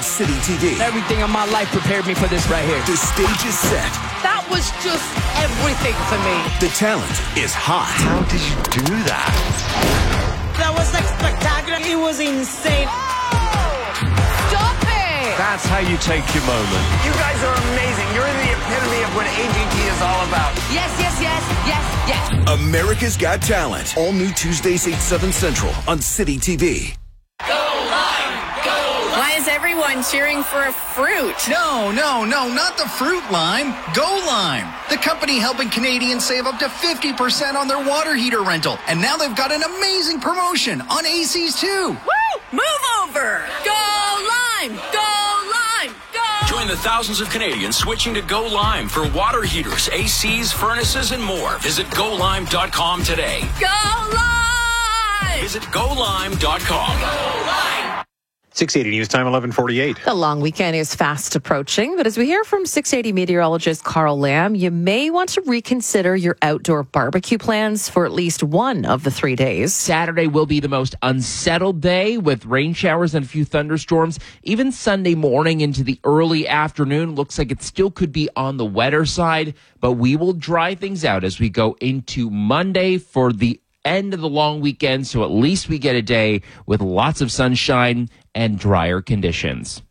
City TV. Everything in my life prepared me for this right here. The stage is set. That was just everything for me. The talent is hot. How did you do that? That was like spectacular. It was insane. Stop it! That's how you take your moment. You guys are amazing. You're the epitome of what AGT is all about. Yes, yes, yes, yes, yes. America's Got Talent. All new Tuesdays, 8, 7 Central on City TV. Why is everyone cheering for a fruit? No, not the fruit lime. Go Lime, the company helping Canadians save up to 50% on their water heater rental. And now they've got an amazing promotion on ACs too. Woo! Move over! Go Lime! Go Lime! Go! Join the thousands of Canadians switching to Go Lime for water heaters, ACs, furnaces, and more. Visit GoLime.com today. Go Lime! Visit GoLime.com. Go Lime! 680 News Time, 11:48. The long weekend is fast approaching, but as we hear from 680 meteorologist Carl Lamb, you may want to reconsider your outdoor barbecue plans for at least one of the 3 days. Saturday will be the most unsettled day with rain showers and a few thunderstorms. Even Sunday morning into the early afternoon looks like it still could be on the wetter side, but we will dry things out as we go into Monday for the end of the long weekend, so at least we get a day with lots of sunshine and drier conditions.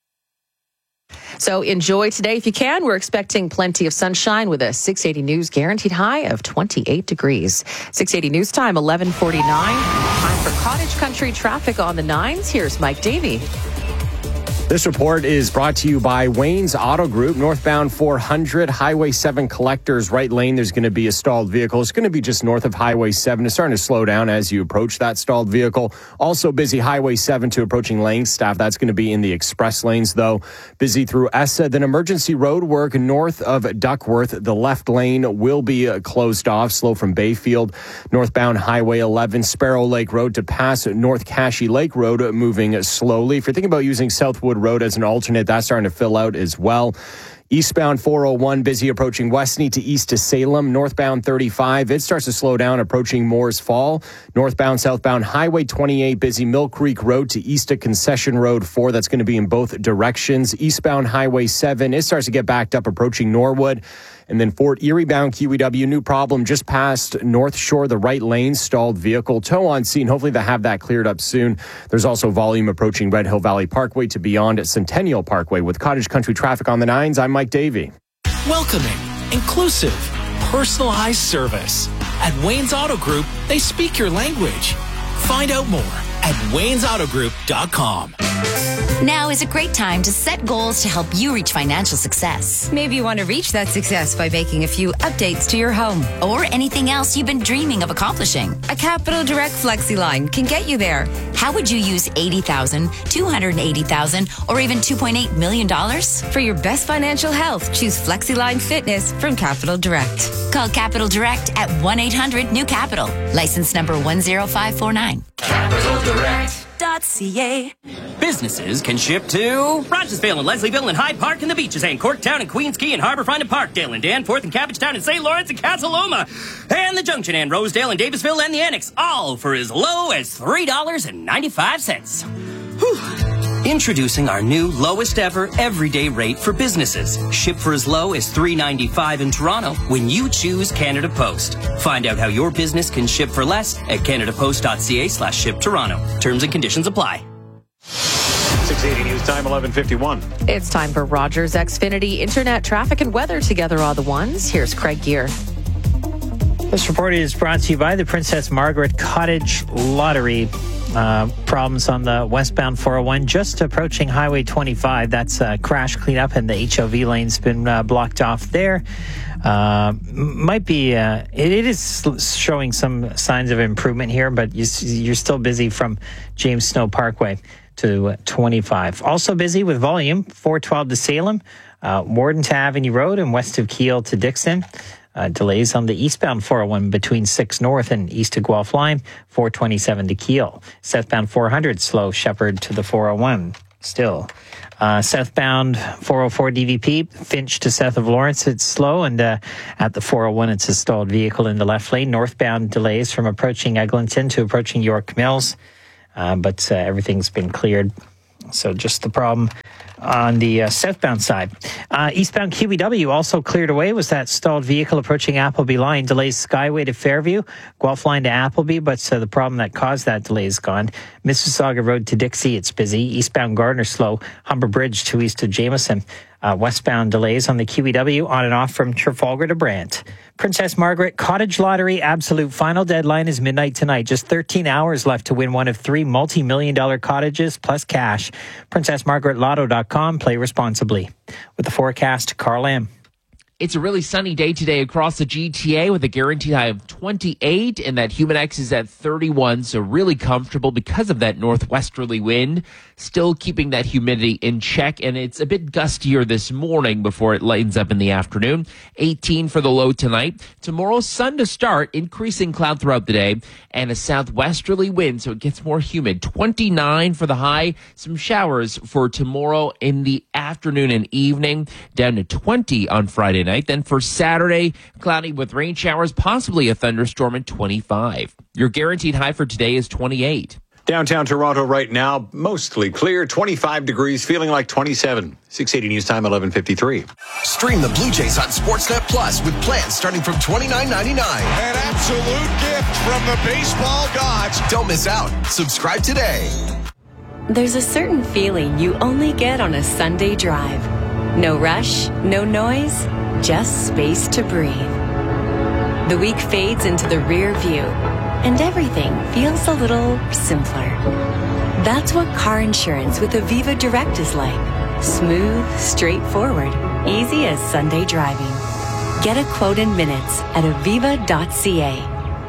So enjoy today if you can. We're expecting plenty of sunshine with a 680 News guaranteed high of 28 degrees. 680 News Time, 11:49. Time for Cottage Country traffic on the 9s. Here's Mike Davey. This report is brought to you by Wayne's Auto Group, northbound 400, Highway 7 Collectors right lane. There's going to be a stalled vehicle. It's going to be just north of Highway 7. It's starting to slow down as you approach that stalled vehicle. Also busy Highway 7 to approaching Langstaff. That's going to be in the express lanes, though. Busy through Essa. Then emergency road work north of Duckworth. The left lane will be closed off. Slow from Bayfield. Northbound Highway 11, Sparrow Lake Road to pass North Cashy Lake Road, moving slowly. If you're thinking about using Southwood Road as an alternate, that's starting to fill out as well. Eastbound 401, busy approaching Westney to east to Salem. Northbound 35, it starts to slow down approaching Moores Fall. Northbound, southbound Highway 28, busy Mill Creek Road to east to Concession Road 4. That's going to be in both directions. Eastbound Highway 7, it starts to get backed up approaching Norwood. And then Fort Erie bound QEW, new problem just past North Shore, the right lane, stalled vehicle, tow on scene. Hopefully they'll have that cleared up soon. There's also volume approaching Red Hill Valley Parkway to beyond Centennial Parkway. With Cottage Country traffic on the 9s, I'm Mike Davey. Welcoming, inclusive, personalized service. At Wayne's Auto Group, they speak your language. Find out more at waynesautogroup.com. Now is a great time to set goals to help you reach financial success. Maybe you want to reach that success by making a few updates to your home. Or anything else you've been dreaming of accomplishing. A Capital Direct FlexiLine can get you there. How would you use $80,000, $280,000, or even $2.8 million? For your best financial health, choose FlexiLine Fitness from Capital Direct. Call Capital Direct at 1-800-NEW-CAPITAL. License number 10549. CapitalDirect.ca. Businesses can ship to Rogersville and Leslieville and Hyde Park and the Beaches and Corktown and Queens Quay and Harbourfront and Parkdale and Danforth and Cabbagetown and St. Lawrence and Cataloma and the Junction and Rosedale and Davisville and the Annex, all for as low as $3.95. Whew. Introducing our new lowest ever everyday rate for businesses. Ship for as low as $3.95 in Toronto when you choose Canada Post. Find out how your business can ship for less at canadapost.ca/ship Toronto. Terms and conditions apply. 680 News Time, 11:51. It's time for Rogers Xfinity Internet traffic and weather together on the 1s. Here's Craig Gear. This report is brought to you by the Princess Margaret Cottage Lottery. Problems on the westbound 401, just approaching Highway 25. That's crash cleanup, and the HOV lane's been blocked off there. Might be, it is showing some signs of improvement here, but you're still busy from James Snow Parkway to 25. Also busy with volume, 412 to Salem, Warden to Avenue Road, and west of Kiel to Dixon. Delays on the eastbound 401 between 6 North and east to Guelph line, 427 to Kiel. Southbound 400 slow, Shepherd to the 401 still. Southbound 404 DVP, Finch to south of Lawrence, it's slow, and at the 401 it's a stalled vehicle in the left lane. Northbound delays from approaching Eglinton to approaching York Mills, but everything's been cleared So just the problem on the southbound side. Eastbound QEW also cleared away was that stalled vehicle approaching Appleby line. Delays Skyway to Fairview, Guelph line to Appleby, but the problem that caused that delay is gone. Mississauga Road to Dixie, it's busy. Eastbound Gardner slow. Humber Bridge to east of Jameson. Westbound delays on the QEW on and off from Trafalgar to Brant. Princess Margaret Cottage Lottery absolute final deadline is midnight tonight. Just 13 hours left to win one of 3 multi-million-dollar cottages plus cash. PrincessMargaretLotto.com. Play responsibly. With the forecast, Carl M. It's a really sunny day today across the GTA with a guaranteed high of 28, and that Humidex is at 31, so really comfortable because of that northwesterly wind. Still keeping that humidity in check, and it's a bit gustier this morning before it lightens up in the afternoon. 18 for the low tonight. Tomorrow, sun to start, increasing cloud throughout the day, and a southwesterly wind, so it gets more humid. 29 for the high. Some showers for tomorrow in the afternoon and evening, down to 20 on Friday night. Then for Saturday, cloudy with rain showers, possibly a thunderstorm at 25. Your guaranteed high for today is 28. Downtown Toronto right now, mostly clear, 25 degrees, feeling like 27. 680 News Time, 11:53. Stream the Blue Jays on Sportsnet Plus with plans starting from $29.99. An absolute gift from the baseball gods. Don't miss out. Subscribe today. There's a certain feeling you only get on a Sunday drive. No rush, no noise, just space to breathe. The week fades into the rear view, and everything feels a little simpler. That's what car insurance with Aviva Direct is like. Smooth, straightforward, easy as Sunday driving. Get a quote in minutes at aviva.ca.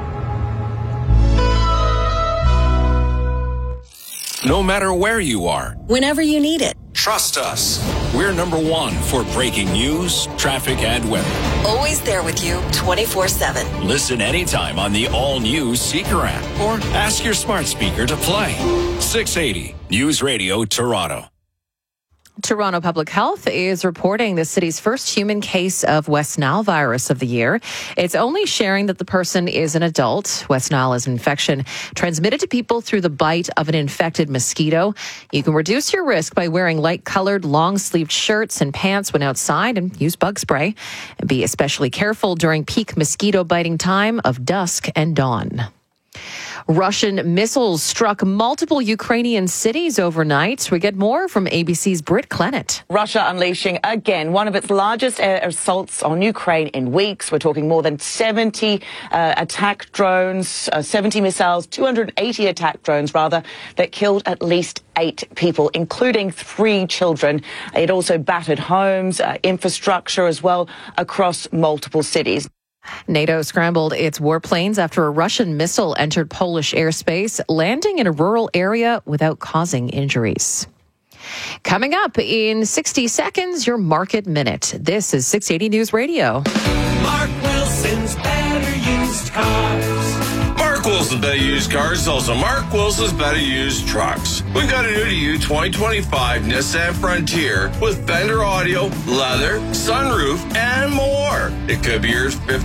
No matter where you are, Whenever you need it. trust us. We're number one for breaking news, traffic, and weather. Always there with you 24/7. Listen anytime on the all-new Seeker app or ask your smart speaker to play. 680 News Radio Toronto. Toronto Public Health is reporting the city's first human case of West Nile virus of the year. It's only sharing that the person is an adult. West Nile is an infection transmitted to people through the bite of an infected mosquito. You can reduce your risk by wearing light-colored, long-sleeved shirts and pants when outside and use bug spray. And be especially careful during peak mosquito biting time of dusk and dawn. Russian missiles struck multiple Ukrainian cities overnight. We get more from ABC's Britt Clennett. Russia unleashing again one of its largest air assaults on Ukraine in weeks. We're talking more than 70 attack drones, 70 missiles, 280 attack drones, rather, that killed at least 8 people, including 3 children. It also battered homes, infrastructure as well, across multiple cities. NATO scrambled its warplanes after a Russian missile entered Polish airspace, landing in a rural area without causing injuries. Coming up in 60 seconds, your Market Minute. This is 680 News Radio. Mark Wilson's Better Used Cars. Mark Wilson's Better Used Cars is also Mark Wilson's Better Used Trucks. We've got a new to you 2025 Nissan Frontier with Fender audio, leather, sunroof, and more. It could be yours for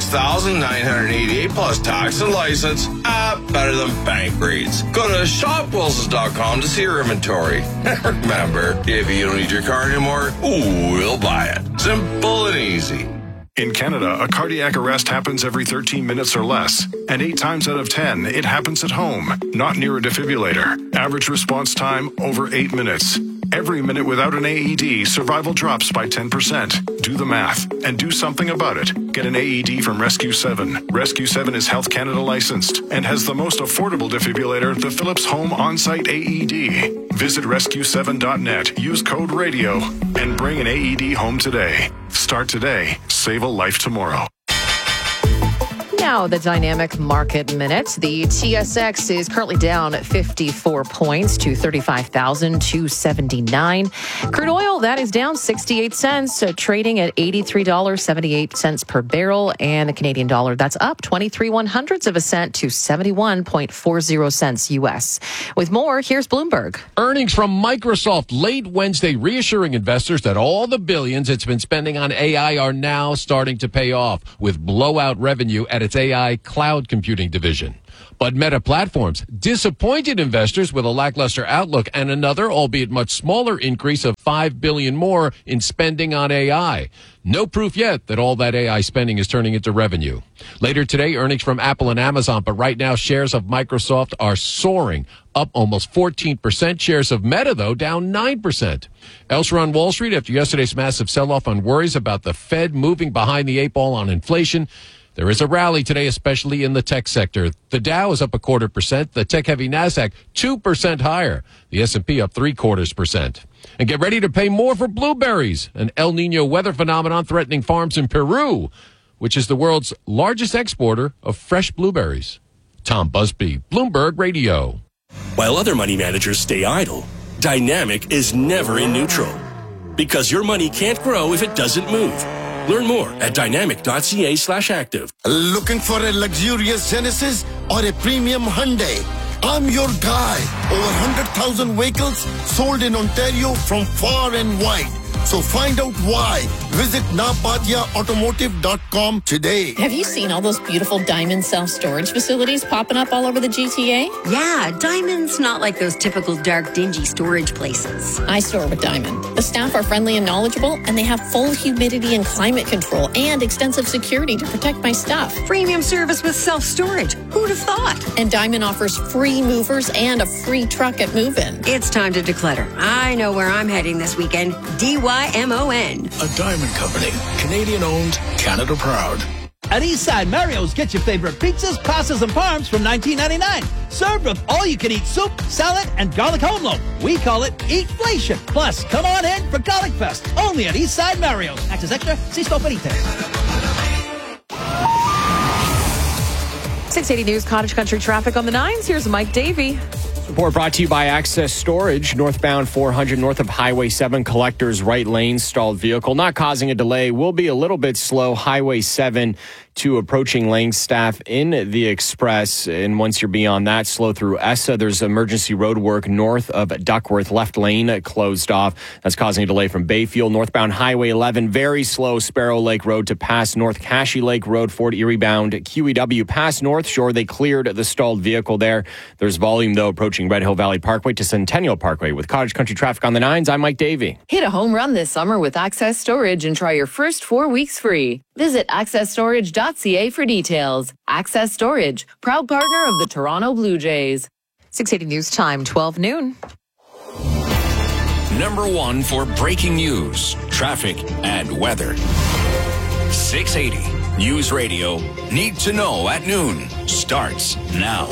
$56,988 plus tax and license. Better than bank rates. Go to shopwilsons.com to see your inventory. Remember, if you don't need your car anymore, we'll buy it. Simple and easy. In Canada, a cardiac arrest happens every 13 minutes or less, and 8 times out of 10, it happens at home, not near a defibrillator. Average response time, over 8 minutes. Every minute without an AED, survival drops by 10%. Do the math and do something about it. Get an AED from Rescue 7. Rescue 7 is Health Canada licensed and has the most affordable defibrillator, the Philips Home On-Site AED. Visit rescue7.net, use code RADIO, and bring an AED home today. Start today. Save a life tomorrow. Now, the dynamic market minute. The TSX is currently down 54 points to 35,279. Crude oil, that is down 68 cents, trading at $83.78 per barrel. And the Canadian dollar, that's up 23/100ths of a cent to 71.40 cents U.S. With more, here's Bloomberg. Earnings from Microsoft late Wednesday reassuring investors that all the billions it's been spending on AI are now starting to pay off with blowout revenue at its AI cloud computing division. But Meta Platforms disappointed investors with a lackluster outlook and another, albeit much smaller, increase of $5 billion more in spending on AI. No proof yet that all that AI spending is turning into revenue. Later today, earnings from Apple and Amazon, but right now shares of Microsoft are soaring, up almost 14%. Shares of Meta, though, down 9%. Elsewhere on Wall Street, after yesterday's massive sell-off on worries about the Fed moving behind the eight ball on inflation, there is a rally today, especially in the tech sector. The Dow is up 0.25%. The tech-heavy Nasdaq 2% higher. The S&P up 0.75%. And get ready to pay more for blueberries, an El Nino weather phenomenon threatening farms in Peru, which is the world's largest exporter of fresh blueberries. Tom Busby, Bloomberg Radio. While other money managers stay idle, Dynamic is never in neutral. Because your money can't grow if it doesn't move. Learn more at dynamic.ca/active. Looking for a luxurious Genesis or a premium Hyundai? I'm your guy. Over 100,000 vehicles sold in Ontario from far and wide. So find out why. Visit napadiaautomotive.com today. Have you seen all those beautiful Diamond self-storage facilities popping up all over the GTA? Yeah, Diamond's not like those typical dark, dingy storage places. I store with Diamond. The staff are friendly and knowledgeable, and they have full humidity and climate control and extensive security to protect my stuff. Premium service with self-storage. Who'd have thought? And Diamond offers free movers and a free truck at move-in. It's time to declutter. I know where I'm heading this weekend. DYMON. A Diamond Company. Canadian owned, Canada proud. At Eastside Mario's, get your favorite pizzas, pastas, and parms from $19.99. Served with all-you-can-eat soup, salad, and garlic home loaf. We call it Eatflation. Plus, come on in for Garlic Fest. Only at Eastside Mario's. Access extra. See Store for details. 680 News Cottage Country traffic on the 9s. Here's Mike Davey. Report brought to you by Access Storage. Northbound 400 north of Highway 7, collectors right lane, stalled vehicle. Not causing a delay. Will be a little bit slow. Highway 7 to approaching lane staff in the express. And once you're beyond that, slow through ESSA. There's emergency road work north of Duckworth. Left lane closed off. That's causing a delay from Bayfield. Northbound Highway 11, very slow. Sparrow Lake Road to pass North Cashy Lake Road. Fort Erie bound QEW past North Shore. They cleared the stalled vehicle there. There's volume, though, approaching Red Hill Valley Parkway to Centennial Parkway. With Cottage Country traffic on the 9s, I'm Mike Davey. Hit a home run this summer with Access Storage and try your first 4 weeks free. Visit accessstorage.ca for details. Access Storage, proud partner of the Toronto Blue Jays. 680 News Time, 12 noon. Number one for breaking news, traffic, and weather. 680 News Radio. Need to know at noon. Starts now.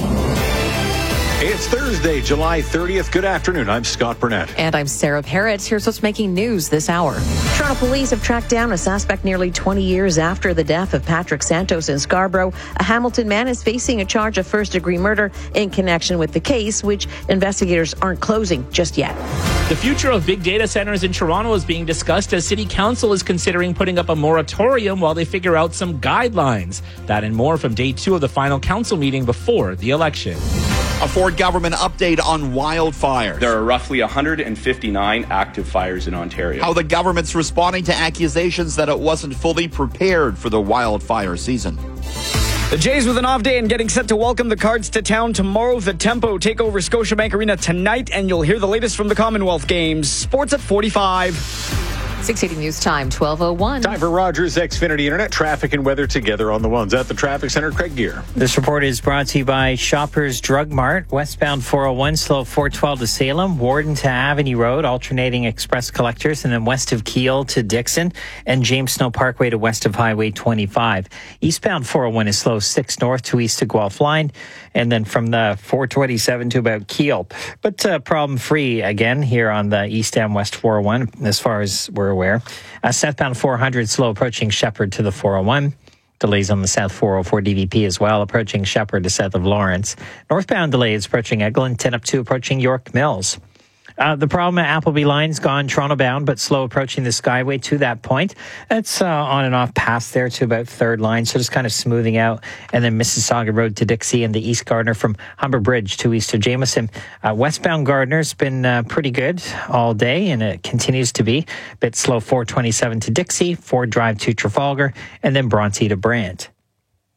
It's Thursday, July 30th. Good afternoon. I'm Scott Burnett. And I'm Sarah Parrott. Here's what's making news this hour. Toronto police have tracked down a suspect nearly 20 years after the death of Patrick Santos in Scarborough. A Hamilton man is facing a charge of first-degree murder in connection with the case, which investigators aren't closing just yet. The future of big data centers in Toronto is being discussed as City Council is considering putting up a moratorium while they figure out some guidelines. That and more from day 2 of the final council meeting before the election. A Ford government update on wildfires. There are roughly 159 active fires in Ontario. How the government's responding to accusations that it wasn't fully prepared for the wildfire season. The Jays with an off day and getting set to welcome the Cards to town tomorrow. The Tempo take over Scotiabank Arena tonight, and you'll hear the latest from the Commonwealth Games. Sports at 45. 680 News Time, 12:01. Time for Rogers Xfinity Internet traffic and weather together on the ones at the traffic center. Craig Gear. This report is brought to you by Shoppers Drug Mart. Westbound 401, slow 412 to Salem, Warden to Avenue Road, alternating express collectors, and then west of Keele to Dixon, and James Snow Parkway to west of Highway 25. Eastbound 401 is slow 6 north to east of Guelph Line, and then from the 427 to about Keele. But problem-free again here on the east and west 401 as far as we're aware. Southbound 400 slow approaching Shepherd to the 401. Delays on the South 404 DVP as well, approaching Shepherd to south of Lawrence. Northbound delays approaching Eglinton up to approaching York Mills. The problem at Appleby Line's gone Toronto bound, but slow approaching the Skyway to that point. It's on and off past there to about third line, so just kind of smoothing out. And then Mississauga Road to Dixie and the East Gardner from Humber Bridge to east of Jameson. Westbound Gardner's been pretty good all day, and it continues to be. Bit slow 427 to Dixie, Ford Drive to Trafalgar, and then Bronte to Brant.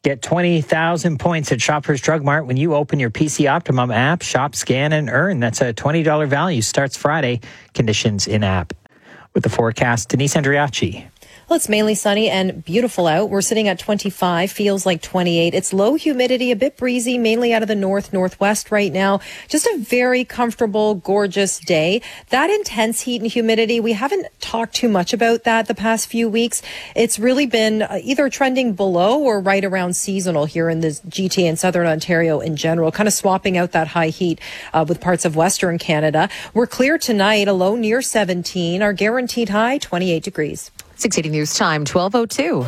Get 20,000 points at Shoppers Drug Mart when you open your PC Optimum app. Shop, scan, and earn. That's a $20 value. Starts Friday. Conditions in app. With the forecast, Denise Andriachi. Well, it's mainly sunny and beautiful out. We're sitting at 25, feels like 28. It's low humidity, a bit breezy, mainly out of the northwest right now. Just a very comfortable, gorgeous day. That intense heat and humidity, we haven't talked too much about that the past few weeks. It's really been either trending below or right around seasonal here in the GTA and Southern Ontario in general, kind of swapping out that high heat with parts of Western Canada. We're clear tonight, a low near 17, our guaranteed high 28 degrees. 680 News Time, 12:02.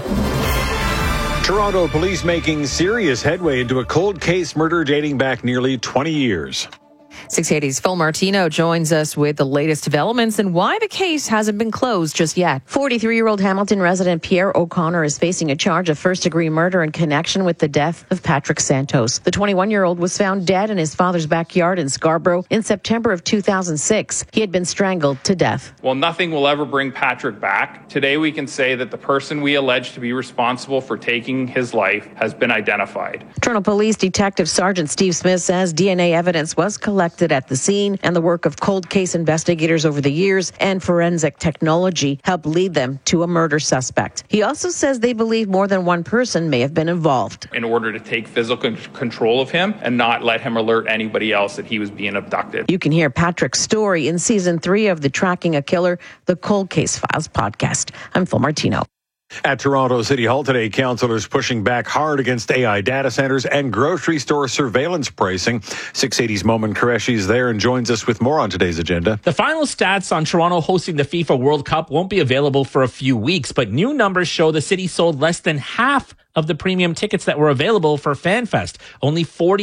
Toronto police making serious headway into a cold case murder dating back nearly 20 years. 680's Phil Martino joins us with the latest developments and why the case hasn't been closed just yet. 43-year-old Hamilton resident Pierre O'Connor is facing a charge of first-degree murder in connection with the death of Patrick Santos. The 21-year-old was found dead in his father's backyard in Scarborough in September of 2006. He had been strangled to death. While nothing will ever bring Patrick back, today we can say that the person we allege to be responsible for taking his life has been identified. Toronto Police Detective Sergeant Steve Smith says DNA evidence was collected at the scene, and the work of cold case investigators over the years and forensic technology helped lead them to a murder suspect. He also says they believe more than one person may have been involved. In order to take physical control of him and not let him alert anybody else that he was being abducted. You can hear Patrick's story in Season 3 of the Tracking a Killer, the Cold Case Files podcast. I'm Phil Martino. At Toronto City Hall today, councillors pushing back hard against AI data centers and grocery store surveillance pricing. 680's Momin Qureshi is there and joins us with more on today's agenda. The final stats on Toronto hosting the FIFA World Cup won't be available for a few weeks, but new numbers show the city sold less than half of the premium tickets that were available for FanFest, only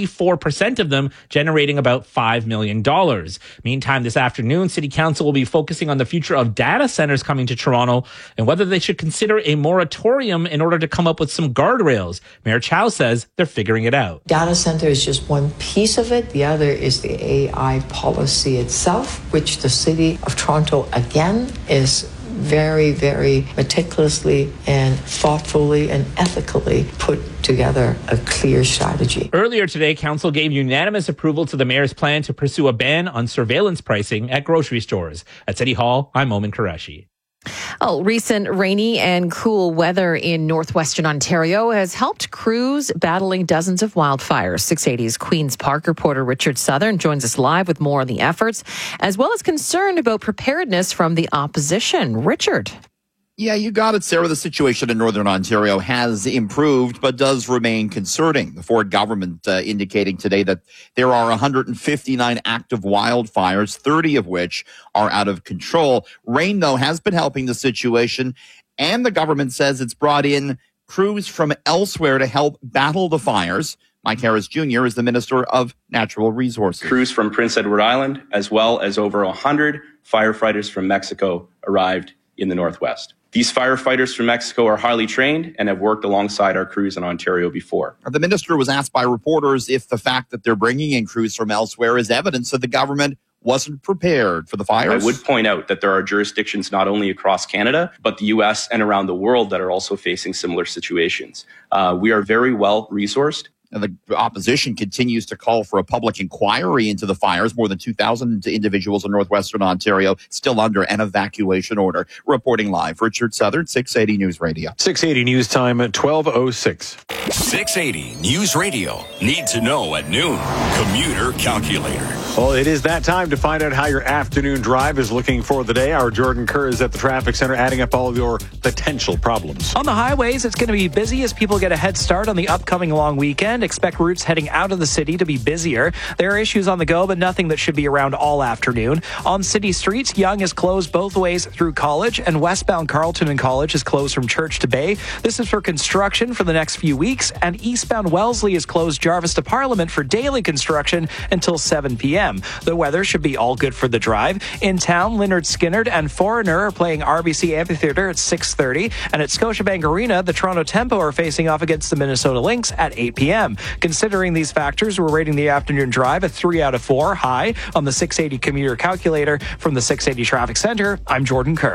44% of them generating about $5 million. Meantime, this afternoon, City Council will be focusing on the future of data centers coming to Toronto and whether they should consider a moratorium in order to come up with some guardrails. Mayor Chow says they're figuring it out. Data center is just one piece of it. The other is the AI policy itself, which the City of Toronto, again, is very, very meticulously and thoughtfully and ethically put together a clear strategy. Earlier today, Council gave unanimous approval to the Mayor's plan to pursue a ban on surveillance pricing at grocery stores. At City Hall, I'm Momin Qureshi. Recent rainy and cool weather in northwestern Ontario has helped crews battling dozens of wildfires. 680's Queen's Park reporter Richard Southern joins us live with more on the efforts, as well as concern about preparedness from the opposition. Richard. Yeah, you got it, Sarah. The situation in Northern Ontario has improved, but does remain concerning. The Ford government indicating today that there are 159 active wildfires, 30 of which are out of control. Rain, though, has been helping the situation, and the government says it's brought in crews from elsewhere to help battle the fires. Mike Harris Jr. is the Minister of Natural Resources. Crews from Prince Edward Island, as well as over 100 firefighters from Mexico, arrived in the Northwest. These firefighters from Mexico are highly trained and have worked alongside our crews in Ontario before. The minister was asked by reporters if the fact that they're bringing in crews from elsewhere is evidence that the government wasn't prepared for the fires. I would point out that there are jurisdictions not only across Canada, but the U.S. and around the world that are also facing similar situations. We are very well resourced. And the opposition continues to call for a public inquiry into the fires. More than 2,000 individuals in northwestern Ontario still under an evacuation order. Reporting live, Richard Southern, 680 News Radio. 680 News Time at 12:06. 680 News Radio. Need to know at noon. Commuter Calculator. Well, it is that time to find out how your afternoon drive is looking for the day. Our Jordan Kerr is at the traffic center adding up all of your potential problems. On the highways, it's going to be busy as people get a head start on the upcoming long weekend. Expect routes heading out of the city to be busier. There are issues on the go, but nothing that should be around all afternoon. On city streets, Yonge is closed both ways through College, and westbound Carleton and College is closed from Church to Bay. This is for construction for the next few weeks, and eastbound Wellesley is closed Jarvis to Parliament for daily construction until 7 p.m. The weather should be all good for the drive. In town, Lynyrd Skynyrd and Foreigner are playing RBC Amphitheatre at 6:30, and at Scotiabank Arena, the Toronto Tempo are facing off against the Minnesota Lynx at 8 p.m. Considering these factors, we're rating the afternoon drive a 3 out of 4 high on the 680 commuter calculator. From the 680 Traffic Center, I'm Jordan Kerr.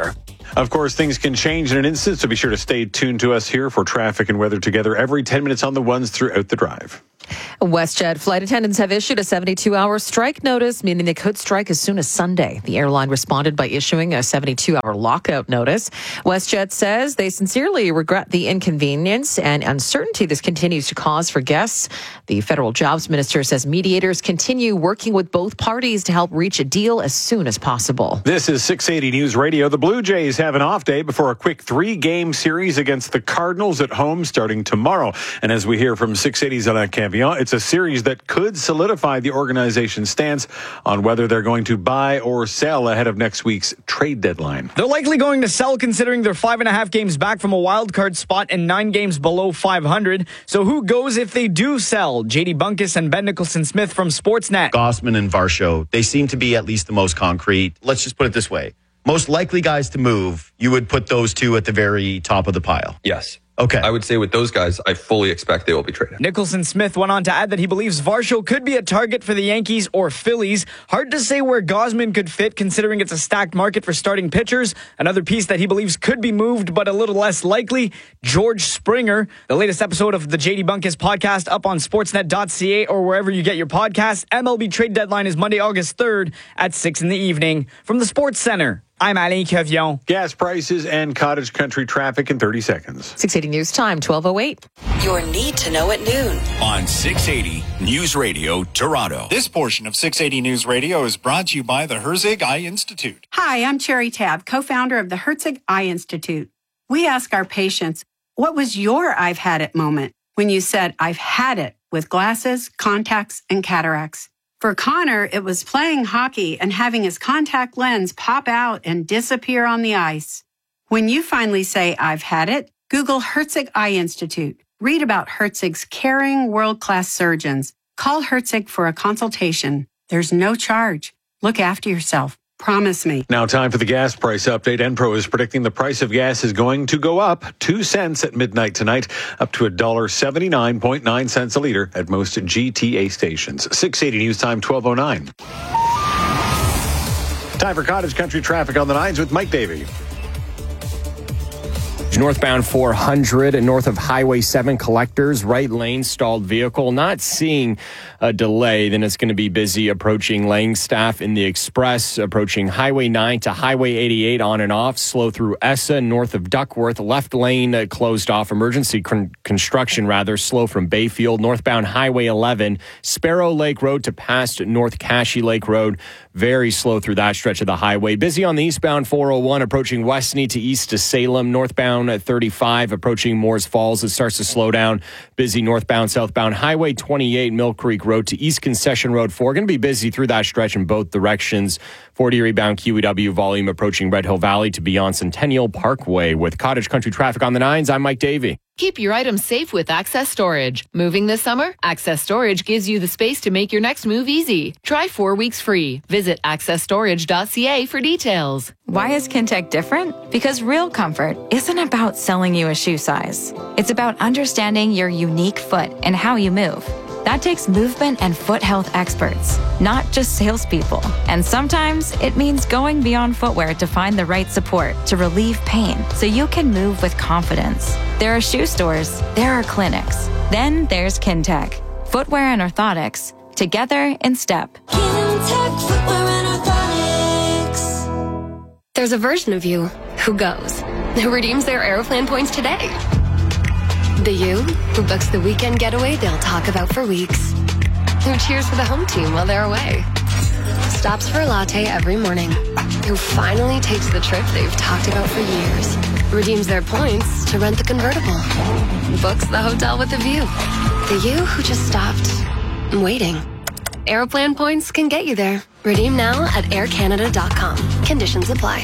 Of course, things can change in an instant, so be sure to stay tuned to us here for traffic and weather together every 10 minutes on the ones throughout the drive. WestJet flight attendants have issued a 72-hour strike notice, meaning they could strike as soon as Sunday. The airline responded by issuing a 72-hour lockout notice. WestJet says they sincerely regret the inconvenience and uncertainty this continues to cause for guests. The federal jobs minister says mediators continue working with both parties to help reach a deal as soon as possible. This is 680 News Radio. The Blue Jays have an off day before a quick 3-game series against the Cardinals at home starting tomorrow. And as we hear from 680's Alain Cavion, it's a series that could solidify the organization's stance on whether they're going to buy or sell ahead of next week's trade deadline. They're likely going to sell, considering they're 5.5 games back from a wild card spot and 9 games below 500. So who goes if they do sell? JD Bunkus and Ben Nicholson-Smith from Sportsnet. Gausman and Varsho, they seem to be at least the most concrete. Let's just put it this way. Most likely guys to move, you would put those two at the very top of the pile. Yes. Okay. I would say with those guys, I fully expect they will be traded. Nicholson-Smith went on to add that he believes Varsho could be a target for the Yankees or Phillies. Hard to say where Gausman could fit, considering it's a stacked market for starting pitchers. Another piece that he believes could be moved, but a little less likely, George Springer. The latest episode of the JD Bunkus podcast up on sportsnet.ca or wherever you get your podcasts. MLB trade deadline is Monday, August 3rd at 6 in the evening. From the Sports Center, I'm Alain Cavion. Gas prices and cottage country traffic in 30 seconds. 680 News Time, 12:08. Your need to know at noon. On 680 News Radio, Toronto. This portion of 680 News Radio is brought to you by the Herzig Eye Institute. Hi, I'm Cherry Tabb, co-founder of the Herzig Eye Institute. We ask our patients, what was your I've had it moment when you said, I've had it with glasses, contacts, and cataracts? For Connor, it was playing hockey and having his contact lens pop out and disappear on the ice. When you finally say, I've had it, Google Herzig Eye Institute. Read about Herzig's caring, world-class surgeons. Call Herzig for a consultation. There's no charge. Look after yourself. Promise me. Now time for the gas price update. Enpro is predicting the price of gas is going to go up 2 cents at midnight tonight, up to $1.79.9 cents a liter at most GTA stations. 680 News Time, 12:09. Time for cottage country traffic on the 9s with Mike Davey. Northbound 400 north of Highway 7 collectors, right lane stalled vehicle. Not seeing a delay. Then it's going to be busy approaching Langstaff in the express, approaching Highway 9 to Highway 88 on and off. Slow through Essa north of Duckworth. Left lane closed off. Emergency construction rather. Slow from Bayfield. Northbound Highway 11, Sparrow Lake Road to past North Cashy Lake Road. Very slow through that stretch of the highway. Busy on the eastbound 401 approaching Westney to east to Salem. Northbound at 35 approaching Moores Falls. It starts to slow down. Busy northbound, southbound Highway 28, Mill Creek Road to East Concession Road 4. Going to be busy through that stretch in both directions. 40 rebound QEW volume approaching Red Hill Valley to beyond Centennial Parkway. With cottage country traffic on the 9s, I'm Mike Davey. Keep your items safe with Access Storage. Moving this summer? Access Storage gives you the space to make your next move easy. Try 4 weeks free. Visit accessstorage.ca for details. Why is Kintec different? Because real comfort isn't about selling you a shoe size. It's about understanding your unique foot and how you move. That takes movement and foot health experts, not just salespeople. And sometimes it means going beyond footwear to find the right support to relieve pain so you can move with confidence. There are shoe stores, there are clinics. Then there's Kintec, footwear and orthotics, together in step. Kintec Footwear and Orthotics. There's a version of you who goes, who redeems their Aeroplan points today. The you who books the weekend getaway they'll talk about for weeks. Who cheers for the home team while they're away. Stops for a latte every morning. Who finally takes the trip they've talked about for years. Redeems their points to rent the convertible. Books the hotel with a view. The you who just stopped waiting. Aeroplan points can get you there. Redeem now at aircanada.com. Conditions apply.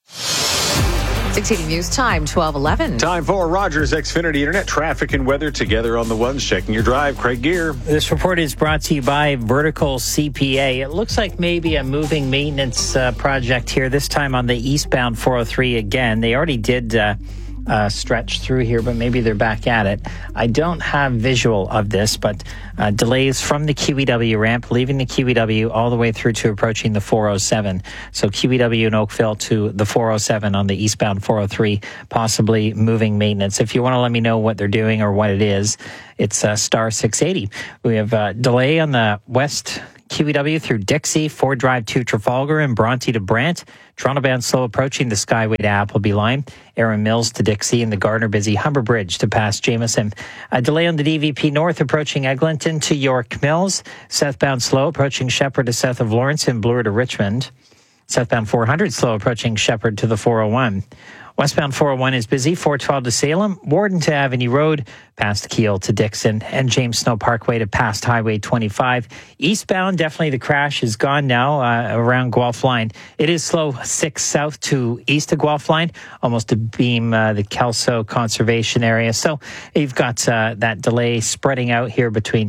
680 News Time, 12:11. Time for Rogers Xfinity Internet traffic and weather together on the ones. Checking your drive, Craig Gear. This report is brought to you by Vertical CPA. It looks like maybe a moving maintenance project here, this time on the eastbound 403 again. They already did stretch through here, but maybe they're back at it. I don't have visual of this, but delays from the QEW ramp, leaving the QEW all the way through to approaching the 407. So QEW in Oakville to the 407 on the eastbound 403, possibly moving maintenance. If you want to let me know what they're doing or what it is, it's star 680. We have a delay on the west QEW through Dixie, Ford Drive to Trafalgar, and Bronte to Brant. Toronto bound slow approaching the Skyway to Appleby line. Erin Mills to Dixie, and the Gardner busy Humber Bridge to pass Jameson. A delay on the DVP North approaching Eglinton to York Mills. Southbound slow approaching Shepherd to south of Lawrence, and Bloor to Richmond. Southbound 400 slow approaching Shepherd to the 401. Westbound 401 is busy, 412 to Salem, Warden to Avenue Road, past Keele to Dixon, and James Snow Parkway to past Highway 25. Eastbound, definitely the crash is gone now around Guelph Line. It is slow 6 south to east of Guelph Line, almost to Beam, the Kelso Conservation Area. So you've got that delay spreading out here between,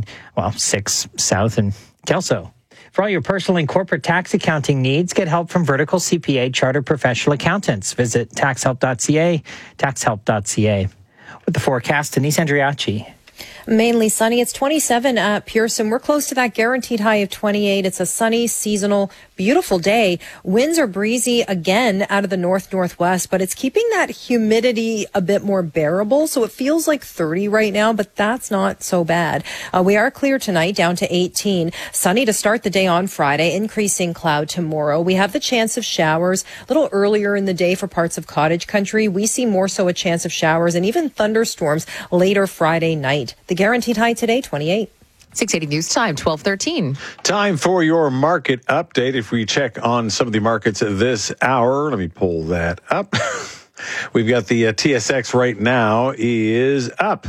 6 south and Kelso. For all your personal and corporate tax accounting needs, get help from Vertical CPA Chartered Professional Accountants. Visit taxhelp.ca, taxhelp.ca. With the forecast, Denise Andriachi. Mainly sunny. It's 27 at Pearson. We're close to that guaranteed high of 28. It's a sunny, seasonal, beautiful day. Winds are breezy again out of the northwest, but it's keeping that humidity a bit more bearable. So it feels like 30 right now, but that's not so bad. We are clear tonight, down to 18. Sunny to start the day on Friday, increasing cloud tomorrow. We have the chance of showers a little earlier in the day for parts of cottage country. We see more so a chance of showers and even thunderstorms later Friday night. The guaranteed high today, 28. 680 News Time, 12:13. Time for your market update. If we check on some of the markets this hour, let me pull that up. We've got the TSX right now is up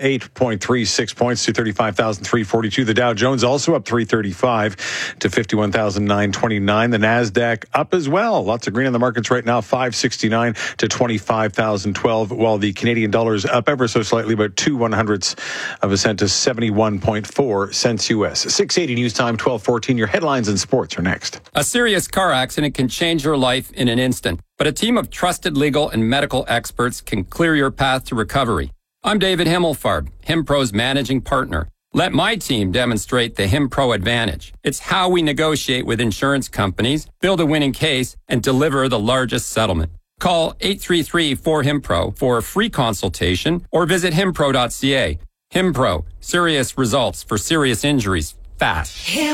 8.36 points to 35,342. The Dow Jones also up 335 to 51,929. The NASDAQ up as well. Lots of green in the markets right now, 569 to 25,012, while the Canadian dollar is up ever so slightly, about 0.02 of a cent to 71.4 cents US. 680 News Time, 12:14. Your headlines and sports are next. A serious car accident can change your life in an instant, but a team of trusted legal and medical experts can clear your path to recovery. I'm David Himmelfarb, HimPro's managing partner. Let my team demonstrate the HimPro advantage. It's how we negotiate with insurance companies, build a winning case, and deliver the largest settlement. Call 833-4HIMPRO for a free consultation or visit himpro.ca. HimPro, serious results for serious injuries, fast.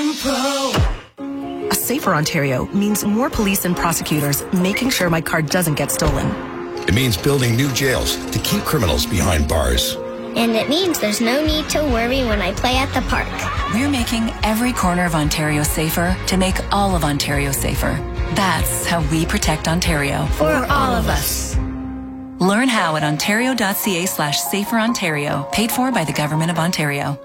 HimPro. A safer Ontario means more police and prosecutors making sure my car doesn't get stolen. It means building new jails to keep criminals behind bars. And it means there's no need to worry when I play at the park. We're making every corner of Ontario safer to make all of Ontario safer. That's how we protect Ontario. For all of us. Learn how at ontario.ca/saferontario. Paid for by the Government of Ontario.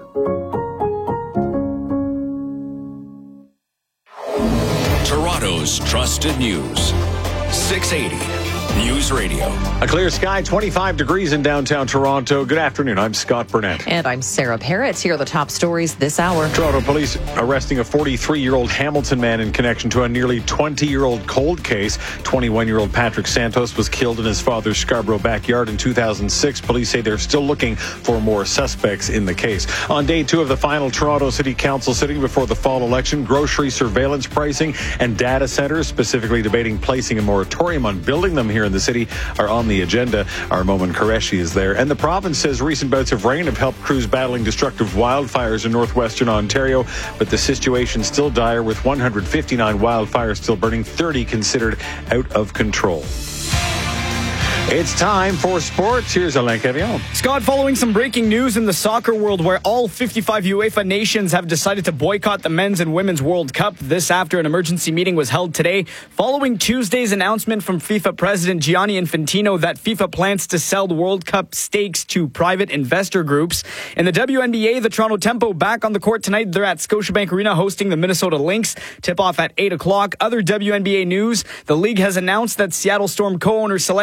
Toronto's trusted news. 680 News Radio. A clear sky, 25 degrees in downtown Toronto. Good afternoon. I'm Scott Burnett. And I'm Sarah Parrott. Here are the top stories this hour. Toronto police arresting a 43-year-old Hamilton man in connection to a nearly 20-year-old cold case. 21-year-old Patrick Santos was killed in his father's Scarborough backyard in 2006. Police say they're still looking for more suspects in the case. On day 2 of the final Toronto City Council sitting before the fall election, grocery surveillance pricing and data centers, specifically debating placing a moratorium on building them here in the city, are on the agenda. Our Momin Qureshi is there. And the province says recent bouts of rain have helped crews battling destructive wildfires in northwestern Ontario, but the situation still dire, with 159 wildfires still burning, 30 considered out of control. It's time for sports. Here's Alain Cavillon. Scott, following some breaking news in the soccer world where all 55 UEFA nations have decided to boycott the Men's and Women's World Cup. This after an emergency meeting was held today, following Tuesday's announcement from FIFA President Gianni Infantino that FIFA plans to sell the World Cup stakes to private investor groups. In the WNBA, the Toronto Tempo back on the court tonight. They're at Scotiabank Arena hosting the Minnesota Lynx. Tip-off at 8 o'clock. Other WNBA news, the league has announced that Seattle Storm co-owner Celeste Keaton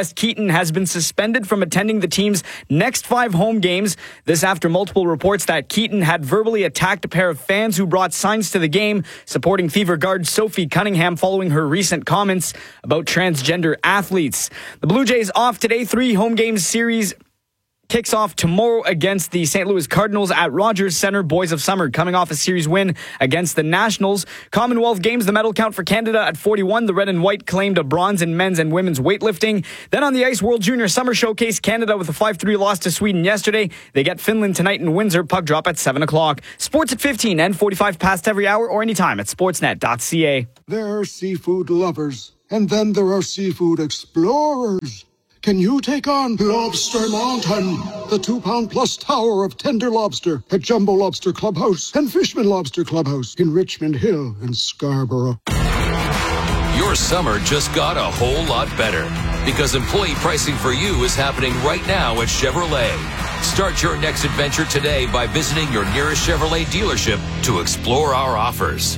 Keaton has been suspended from attending the team's next 5 home games. This after multiple reports that Keaton had verbally attacked a pair of fans who brought signs to the game supporting Fever guard Sophie Cunningham following her recent comments about transgender athletes. The Blue Jays off today. 3 home games series kicks off tomorrow against the St. Louis Cardinals at Rogers Centre. Boys of Summer coming off a series win against the Nationals. Commonwealth Games, the medal count for Canada at 41. The red and white claimed a bronze in men's and women's weightlifting. Then on the ice, World Junior Summer Showcase, Canada with a 5-3 loss to Sweden yesterday. They get Finland tonight in Windsor. Puck drop at 7 o'clock. Sports at 15 and 45 past every hour or anytime at sportsnet.ca. There are seafood lovers, and then there are seafood explorers. Can you take on Lobster Mountain, the 2-pound-plus tower of tender lobster at Jumbo Lobster Clubhouse and Fishman Lobster Clubhouse in Richmond Hill and Scarborough? Your summer just got a whole lot better because employee pricing for you is happening right now at Chevrolet. Start your next adventure today by visiting your nearest Chevrolet dealership to explore our offers.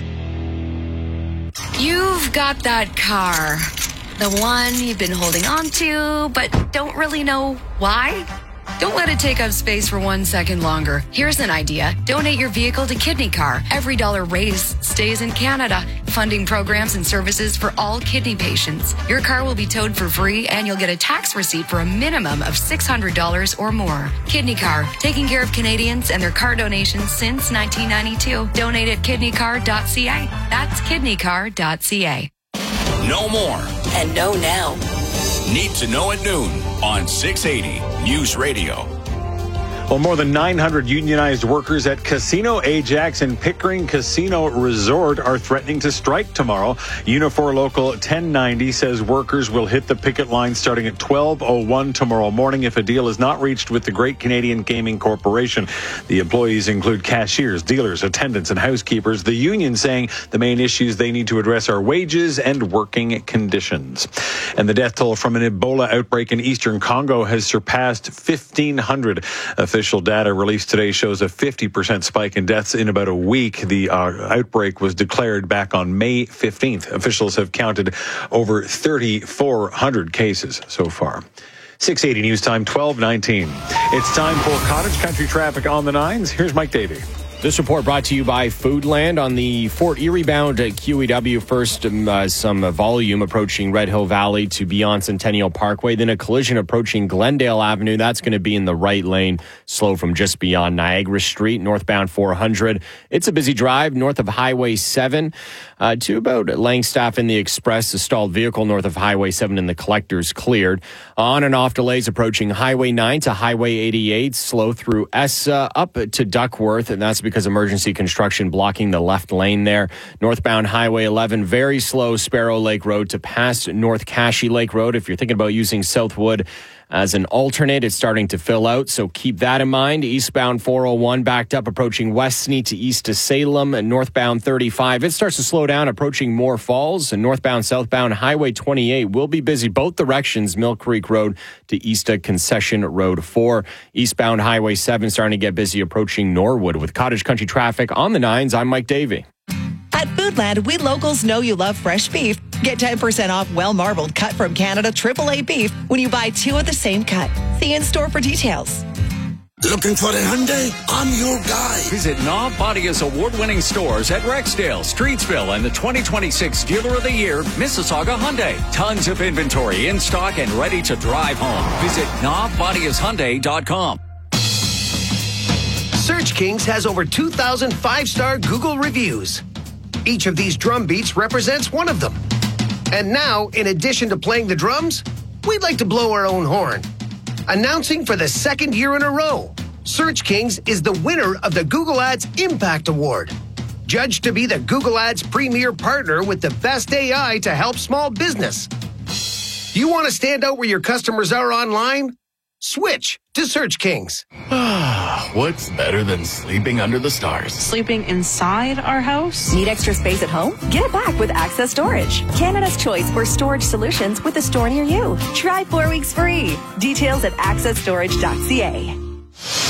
You've got that car. The one you've been holding on to, but don't really know why? Don't let it take up space for 1 second longer. Here's an idea. Donate your vehicle to Kidney Car. Every dollar raised stays in Canada, funding programs and services for all kidney patients. Your car will be towed for free, and you'll get a tax receipt for a minimum of $600 or more. Kidney Car, taking care of Canadians and their car donations since 1992. Donate at kidneycar.ca. That's kidneycar.ca. No more. And know now. Need to know at noon on 680 News Radio. Well, more than 900 unionized workers at Casino Ajax and Pickering Casino Resort are threatening to strike tomorrow. Unifor Local 1090 says workers will hit the picket line starting at 12:01 tomorrow morning if a deal is not reached with the Great Canadian Gaming Corporation. The employees include cashiers, dealers, attendants, and housekeepers. The union saying the main issues they need to address are wages and working conditions. And the death toll from an Ebola outbreak in eastern Congo has surpassed 1,500. Official data released today shows a 50% spike in deaths in about a week. The outbreak was declared back on May 15th. Officials have counted over 3,400 cases so far. 680 News Time, 12:19. It's time for Cottage Country traffic on the 9s. Here's Mike Davey. This report brought to you by Foodland on the Fort Erie bound QEW. First, some volume approaching Red Hill Valley to beyond Centennial Parkway. Then a collision approaching Glendale Avenue. That's going to be in the right lane, slow from just beyond Niagara Street, northbound 400. It's a busy drive north of Highway 7 to about Langstaff in the Express. A stalled vehicle north of Highway 7 in the Collectors cleared. On and off delays approaching Highway 9 to Highway 88. Slow through Essa up to Duckworth, and that's because emergency construction blocking the left lane there. Northbound Highway 11, very slow Sparrow Lake Road to past North Cashie Lake Road. If you're thinking about using Southwood as an alternate, it's starting to fill out, so keep that in mind. Eastbound 401 backed up approaching Westney to east to Salem, and northbound 35. It starts to slow down approaching Moore Falls, and northbound southbound Highway 28 will be busy both directions, Mill Creek Road to east of Concession Road 4. Eastbound Highway 7 starting to get busy approaching Norwood. With Cottage Country traffic on the 9s, I'm Mike Davey. At Foodland, we locals know you love fresh beef. Get 10% off well-marbled cut from Canada AAA beef when you buy 2 of the same cut. See in-store for details. Looking for a Hyundai? I'm your guy. Visit Knob Bodia's award-winning stores at Rexdale, Streetsville, and the 2026 Dealer of the Year, Mississauga Hyundai. Tons of inventory in stock and ready to drive home. Visit knobbodiashyundai.com. Search Kings has over 2,000 5-star Google reviews. Each of these drum beats represents one of them. And now, in addition to playing the drums, we'd like to blow our own horn. Announcing for the 2nd year in a row, Search Kings is the winner of the Google Ads Impact Award. Judged to be the Google Ads premier partner with the best AI to help small business. You want to stand out where your customers are online? Switch to Search Kings. What's better than sleeping under the stars? Sleeping inside our house? Need extra space at home? Get it back with Access Storage. Canada's choice for storage solutions with a store near you. Try 4 weeks free. Details at accessstorage.ca.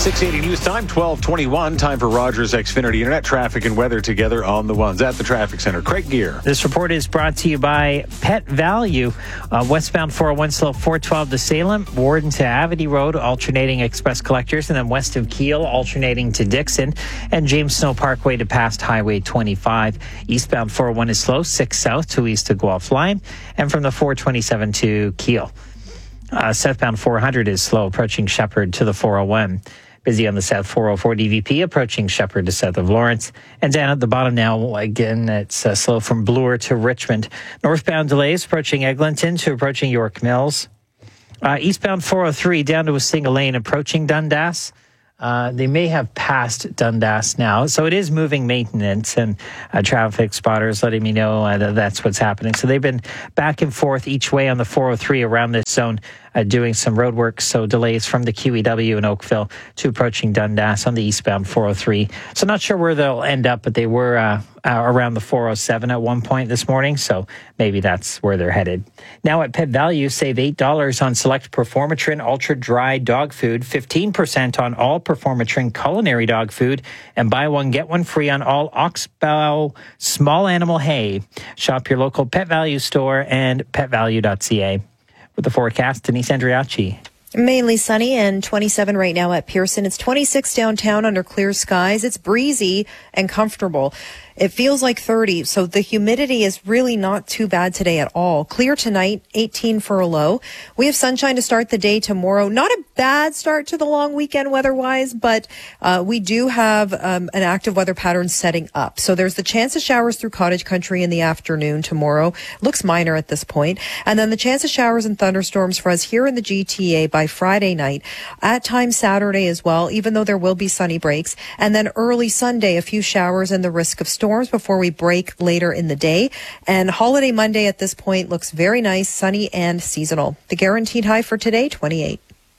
680 news time, 12:21. Time for Rogers Xfinity Internet traffic and weather together on the ones at the traffic center. Craig Gear. This report is brought to you by Pet Value. Westbound 401 slope 412 to Salem, Warden to Avity Road, alternating express collectors, and then west of Kiel, alternating to Dixon, and James Snow Parkway to past Highway 25. Eastbound 401 is slow, 6 south to east of Guelph Line, and from the 427 to Kiel. Southbound 400 is slow, approaching Shepherd to the 401. Busy on the south 404 DVP, approaching Shepherd to south of Lawrence. And down at the bottom now, again, it's slow from Bloor to Richmond. Northbound delays approaching Eglinton to approaching York Mills. Eastbound 403 down to a single lane approaching Dundas. They may have passed Dundas now. So it is moving maintenance, and traffic spotters letting me know that that's what's happening. So they've been back and forth each way on the 403 around this zone, doing some road work. So delays from the QEW in Oakville to approaching Dundas on the eastbound 403. So not sure where they'll end up, but they were around the 407 at one point this morning. So maybe that's where they're headed. Now at Pet Value, save $8 on select Performatrin Ultra Dry dog food, 15% on all Performatrin culinary dog food, and buy one, get one free on all Oxbow small animal hay. Shop your local Pet Value store and petvalue.ca. With the forecast, Denise Andriachi. Mainly sunny and 27 right now at Pearson. It's 26 downtown under clear skies. It's breezy and comfortable. It feels like 30, so the humidity is really not too bad today at all. Clear tonight, 18 for a low. We have sunshine to start the day tomorrow. Not a bad start to the long weekend weather-wise, but we do have an active weather pattern setting up. So there's the chance of showers through cottage country in the afternoon tomorrow. Looks minor at this point. And then the chance of showers and thunderstorms for us here in the GTA by Friday night. At times Saturday as well, even though there will be sunny breaks. And then early Sunday, a few showers and the risk of storms before we break later in the day. And holiday Monday at this point looks very nice, sunny and seasonal. The guaranteed high for today, 28.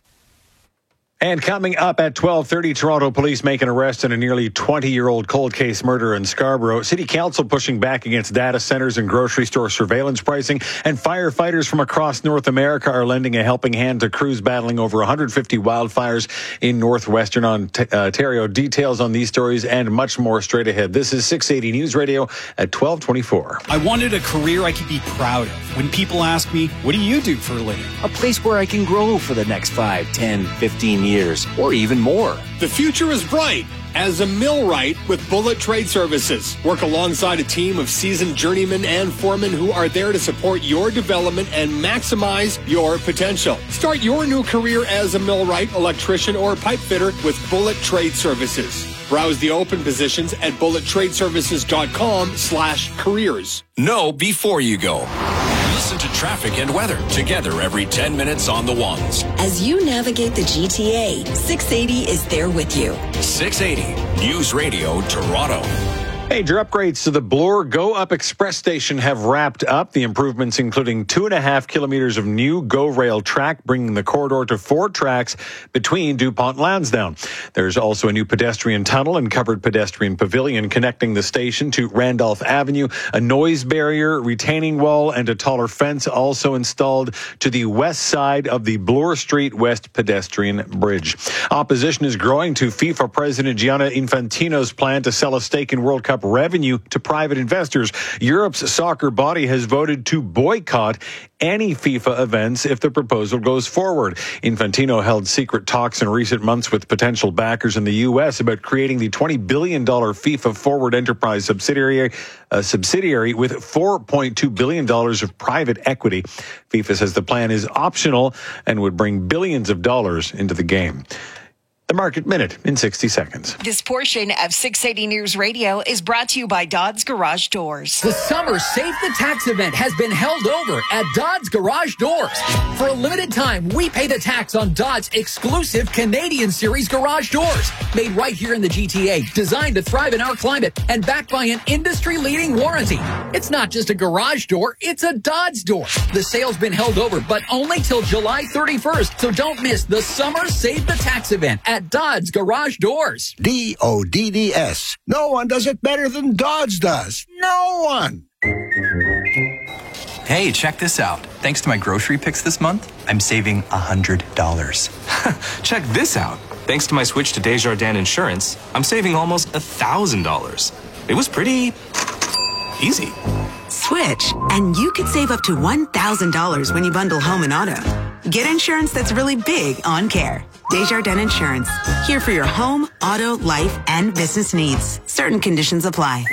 And coming up at 12:30, Toronto police make an arrest in a nearly 20-year-old cold case murder in Scarborough. City Council pushing back against data centers and grocery store surveillance pricing. And firefighters from across North America are lending a helping hand to crews battling over 150 wildfires in northwestern Ontario. Details on these stories and much more straight ahead. This is 680 News Radio at 12:24. I wanted a career I could be proud of. When people ask me, what do you do for a living? A place where I can grow for the next 5, 10, 15 years. Or even more. The future is bright as a millwright with Bullet Trade Services. Work alongside a team of seasoned journeymen and foremen who are there to support your development and maximize your potential. Start your new career as a millwright, electrician, or pipe fitter with Bullet Trade Services. Browse the open positions at bullettradeservices.com/careers. Know before you go. Listen to traffic and weather together every 10 minutes on the ones. As you navigate the GTA, 680 is there with you. 680 News Radio Toronto. Major upgrades to the Bloor Go Up Express Station have wrapped up. The improvements including 2.5 kilometers of new GO Rail track, bringing the corridor to 4 tracks between DuPont and Lansdowne. There's also a new pedestrian tunnel and covered pedestrian pavilion connecting the station to Randolph Avenue. A noise barrier, retaining wall, and a taller fence also installed to the west side of the Bloor Street West pedestrian bridge. Opposition is growing to FIFA President Gianni Infantino's plan to sell a stake in World Cup revenue to private investors. Europe's soccer body has voted to boycott any FIFA events if the proposal goes forward. Infantino held secret talks in recent months with potential backers in the U.S. about creating the $20 billion FIFA Forward Enterprise subsidiary with $4.2 billion of private equity. FIFA says the plan is optional and would bring billions of dollars into the game. The Market Minute in 60 seconds. This portion of 680 News Radio is brought to you by Dodds Garage Doors. The Summer Save the Tax event has been held over at Dodds Garage Doors. For a limited time, we pay the tax on Dodds' exclusive Canadian Series garage doors. Made right here in the GTA, designed to thrive in our climate, and backed by an industry-leading warranty. It's not just a garage door, it's a Dodds door. The sale's been held over, but only till July 31st, so don't miss the Summer Save the Tax event at Dodds Garage Doors. DODDS. No one does it better than Dodds does. No one. Hey, check this out. Thanks to my grocery picks this month, I'm saving $100. Check this out. Thanks to my switch to Desjardins Insurance, I'm saving almost $1,000. It was pretty easy. Switch, and you could save up to $1,000 when you bundle home and auto. Get insurance that's really big on care. Desjardins Insurance. Here for your home, auto, life, and business needs. Certain conditions apply.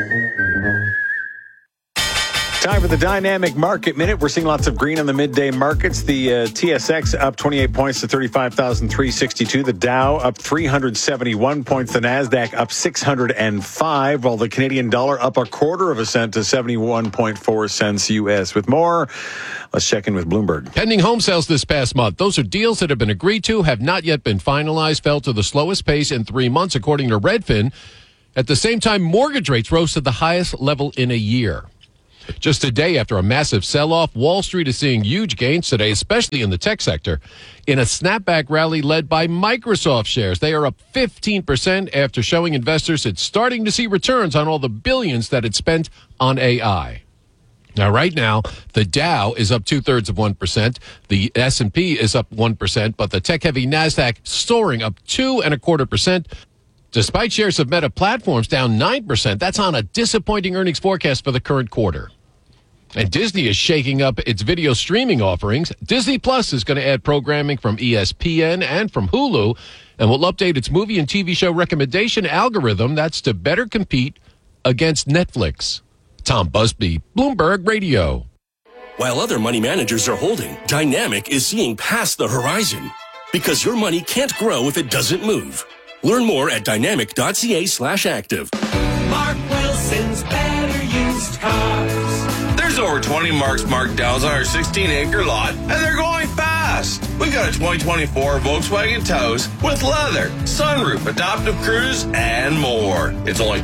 Time for the Dynamic Market Minute. We're seeing lots of green on the midday markets. The TSX up 28 points to 35,362. The Dow up 371 points. The NASDAQ up 605, while the Canadian dollar up 1/4 cent to 71.4 cents U.S. With more, let's check in with Bloomberg. Pending home sales this past month. Those are deals that have been agreed to, have not yet been finalized, fell to the slowest pace in 3 months, according to Redfin. At the same time, mortgage rates rose to the highest level in a year. Just a day after a massive sell-off, Wall Street is seeing huge gains today, especially in the tech sector, in a snapback rally led by Microsoft shares. They are up 15% after showing investors it's starting to see returns on all the billions that it spent on AI. Now, right now, the Dow is up 2/3%. The S&P is up 1%, but the tech-heavy NASDAQ soaring up 2.25%. Despite shares of Meta Platforms down 9%, that's on a disappointing earnings forecast for the current quarter. And Disney is shaking up its video streaming offerings. Disney Plus is going to add programming from ESPN and from Hulu, and will update its movie and TV show recommendation algorithm. That's to better compete against Netflix. Tom Busby, Bloomberg Radio. While other money managers are holding, Dynamic is seeing past the horizon. Because your money can't grow if it doesn't move. Learn more at dynamic.ca/active. Mark Wilson's Better Used Cars. There's over 20 Mark's markdowns on our 16-acre lot, and they're going fast. We got a 2024 Volkswagen Taos with leather, sunroof, adaptive cruise, and more. It's only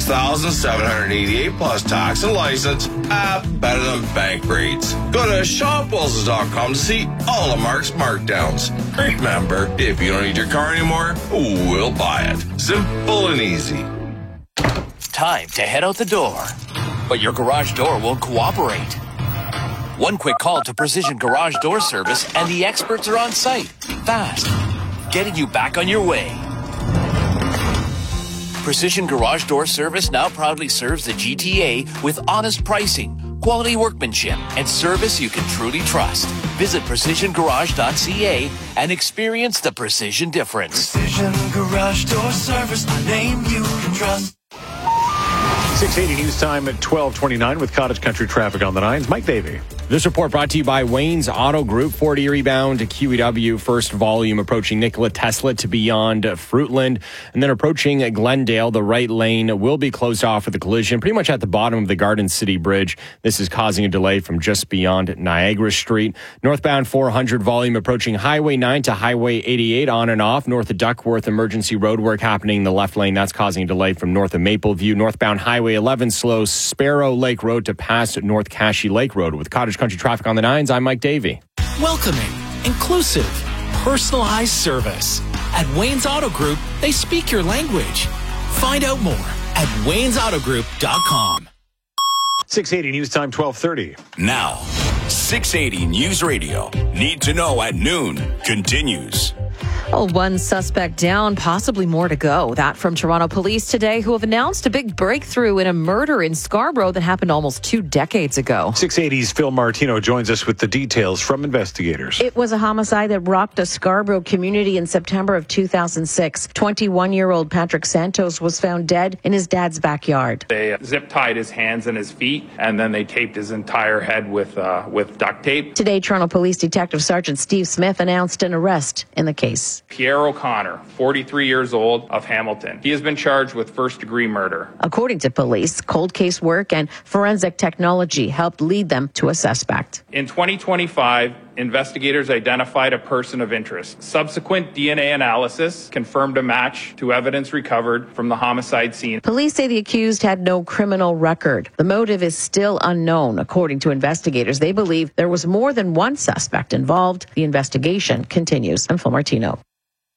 $26,788 plus tax and license. Better than bank rates. Go to shopwilsons.com to see all of Mark's markdowns. Remember, if you don't need your car anymore, we'll buy it. Simple and easy. Time to head out the door. But your garage door won't cooperate. One quick call to Precision Garage Door Service and the experts are on site. Fast. Getting you back on your way. Precision Garage Door Service now proudly serves the GTA with honest pricing, quality workmanship, and service you can truly trust. Visit precisiongarage.ca and experience the precision difference. Precision Garage Door Service, a name you can trust. 680 News Time at 12:29 with Cottage Country traffic on the 9s. Mike Davey. This report brought to you by Wayne's Auto Group. 40 rebound to QEW. First volume approaching Nikola Tesla to beyond Fruitland. And then approaching Glendale. The right lane will be closed off for the collision pretty much at the bottom of the Garden City Bridge. This is causing a delay from just beyond Niagara Street. Northbound 400 volume approaching Highway 9 to Highway 88 on and off. North of Duckworth, emergency road work happening in the left lane. That's causing a delay from north of Mapleview. Northbound Highway 11 slows Sparrow Lake Road to past North Cache Lake Road. With Cottage Country traffic on the 9s, I'm Mike Davey. Welcoming, inclusive, personalized service. At Wayne's Auto Group, they speak your language. Find out more at waynesautogroup.com. 680 News Time, 12:30. Now, 680 News Radio. Need to know at noon continues. Well, one suspect down, possibly more to go. That from Toronto police today, who have announced a big breakthrough in a murder in Scarborough that happened almost 2 decades ago. 680's Phil Martino joins us with the details from investigators. It was a homicide that rocked a Scarborough community in September of 2006. 21-year-old Patrick Santos was found dead in his dad's backyard. They zip-tied his hands and his feet, and then they taped his entire head with duct tape. Today, Toronto Police Detective Sergeant Steve Smith announced an arrest in the case. Pierre O'Connor, 43 years old, of Hamilton. He has been charged with first-degree murder. According to police, cold case work and forensic technology helped lead them to a suspect. In 2025, investigators identified a person of interest. Subsequent DNA analysis confirmed a match to evidence recovered from the homicide scene. Police say the accused had no criminal record. The motive is still unknown. According to investigators, they believe there was more than one suspect involved. The investigation continues. I'm Phil Martino.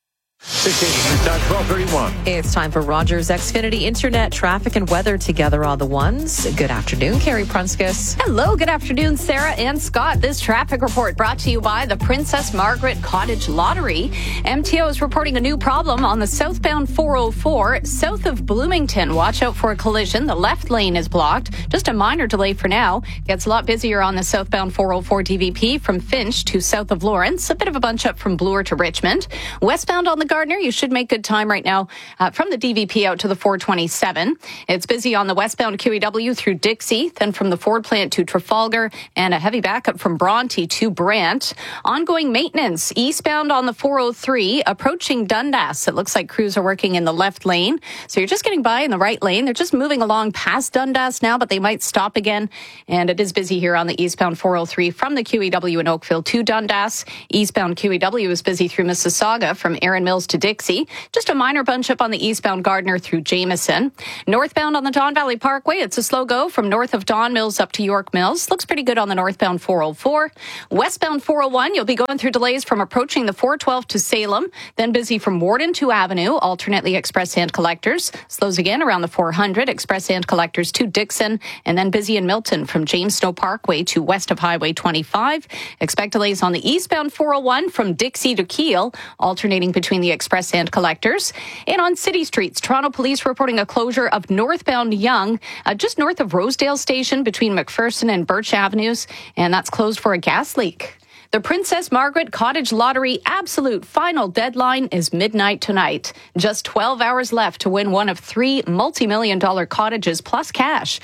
680 Time 12:31. It's time for Rogers Xfinity Internet traffic and weather together on the ones. Good afternoon, Carrie Prunskis. Hello, good afternoon, Sarah and Scott. This traffic report brought to you by the Princess Margaret Cottage Lottery. MTO is reporting a new problem on the southbound 404 south of Bloomington. Watch out for a collision. The left lane is blocked. Just a minor delay for now. Gets a lot busier on the southbound 404 DVP from Finch to south of Lawrence. A bit of a bunch up from Bloor to Richmond. Westbound on the Gardner, you should make good time right now from the DVP out to the 427. It's busy on the westbound QEW through Dixie, then from the Ford plant to Trafalgar, and a heavy backup from Bronte to Brant. Ongoing maintenance eastbound on the 403 approaching Dundas. It looks like crews are working in the left lane, so you're just getting by in the right lane. They're just moving along past Dundas now, but they might stop again. And it is busy here on the eastbound 403 from the QEW in Oakville to Dundas. Eastbound QEW is busy through Mississauga from Erin Mills to Dixie. Just a minor bunch up on the eastbound Gardner through Jameson. Northbound on the Don Valley Parkway, it's a slow go from north of Don Mills up to York Mills. Looks pretty good on the northbound 404. Westbound 401, you'll be going through delays from approaching the 412 to Salem, then busy from Warden to Avenue, alternately express and collectors. Slows again around the 400, express and collectors to Dixon, and then busy in Milton from James Snow Parkway to west of Highway 25. Expect delays on the eastbound 401 from Dixie to Kiel, alternating between the express and collectors. And on city streets, Toronto Police reporting a closure of northbound Yonge, just north of Rosedale Station between McPherson and Birch Avenues, and that's closed for a gas leak. The Princess Margaret Cottage Lottery absolute final deadline is midnight tonight. Just 12 hours left to win one of 3 multi-million-dollar cottages plus cash.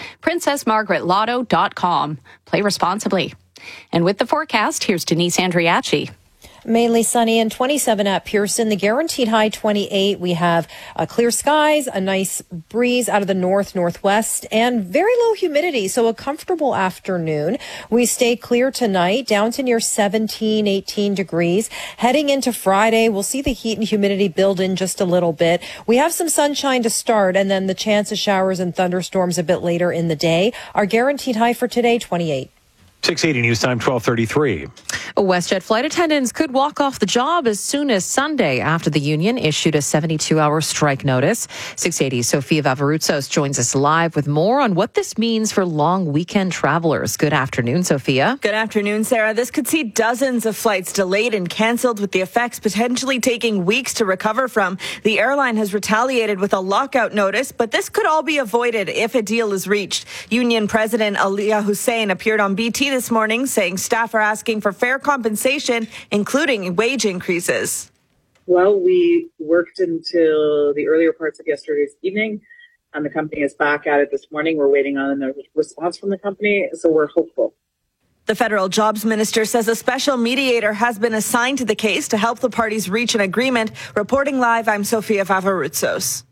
PrincessMargaretLotto.com. Play responsibly. And with the forecast, here's Denise Andriachi. Mainly sunny and 27 at Pearson. The guaranteed high 28. We have clear skies, a nice breeze out of the northwest, and very low humidity. So a comfortable afternoon. We stay clear tonight, down to near 17, 18 degrees. Heading into Friday, we'll see the heat and humidity build in just a little bit. We have some sunshine to start, and then the chance of showers and thunderstorms a bit later in the day. Our guaranteed high for today, 28. 680 News Time 12:33. WestJet flight attendants could walk off the job as soon as Sunday after the union issued a 72-hour strike notice. 680 Sophia Vavarutsos joins us live with more on what this means for long weekend travelers. Good afternoon, Sophia. Good afternoon, Sarah. This could see dozens of flights delayed and canceled, with the effects potentially taking weeks to recover from. The airline has retaliated with a lockout notice, but this could all be avoided if a deal is reached. Union President Aliyah Hussein appeared on BT this morning saying staff are asking for fair compensation, including wage increases. Well, we worked until the earlier parts of yesterday's evening, and the company is back at it this morning. We're waiting on a response from the company, so we're hopeful. The federal jobs minister says a special mediator has been assigned to the case to help the parties reach an agreement. Reporting live, I'm Sophia Vavarutsos.